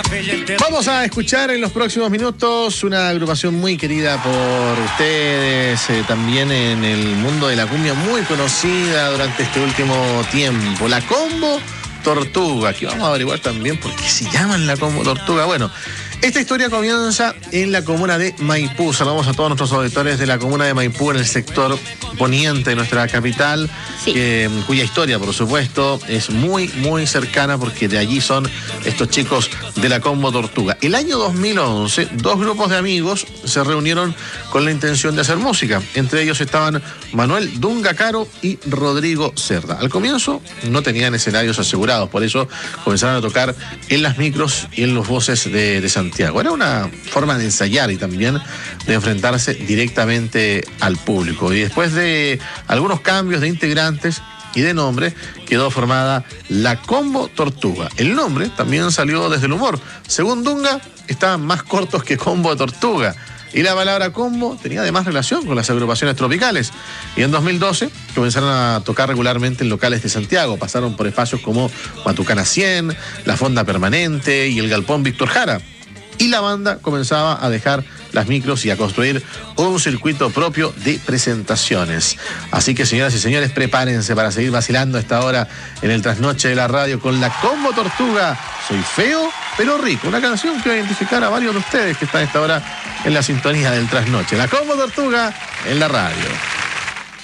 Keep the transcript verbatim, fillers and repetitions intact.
Vamos a escuchar en los próximos minutos una agrupación muy querida por ustedes, eh, también en el mundo de la cumbia, muy conocida durante este último tiempo, la Combo Tortuga. Aquí vamos a averiguar también por qué se llaman la Combo Tortuga. Bueno, esta historia comienza en la comuna de Maipú. Saludamos a todos nuestros auditores de la comuna de Maipú, en el sector poniente de nuestra capital, sí. eh, cuya historia, por supuesto, es muy, muy cercana, porque de allí son estos chicos de la Combo Tortuga. El año dos mil once, dos grupos de amigos se reunieron con la intención de hacer música. Entre ellos estaban Manuel Dunga Caro y Rodrigo Cerda. Al comienzo no tenían escenarios asegurados, por eso comenzaron a tocar en las micros y en los voces de, de Santiago. Era una forma de ensayar y también de enfrentarse directamente al público. Y después de algunos cambios de integrantes y de nombre, quedó formada la Combo Tortuga. El nombre también salió desde el humor. Según Dunga, estaban más cortos que Combo Tortuga. Y la palabra combo tenía además relación con las agrupaciones tropicales. Y en dos mil doce comenzaron a tocar regularmente en locales de Santiago. Pasaron por espacios como Matucana cien, La Fonda Permanente y el Galpón Víctor Jara. Y la banda comenzaba a dejar las micros y a construir un circuito propio de presentaciones. Así que, señoras y señores, prepárense para seguir vacilando a esta hora en el trasnoche de la radio con la Combo Tortuga. Soy feo, pero rico. Una canción que va a identificar a varios de ustedes que están a esta hora en la sintonía del trasnoche. La Combo Tortuga en la radio.